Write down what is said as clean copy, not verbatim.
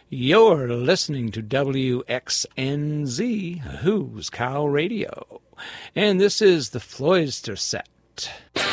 You're listening to WXNZ, Who's Cow Radio, and this is the Floyster Set.